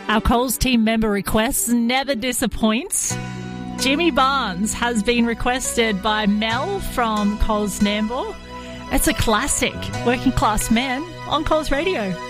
Our Coles team member requests never disappoints. Jimmy Barnes has been requested by Mel from Coles Nambour. It's a classic, Working Class Man on Coles Radio.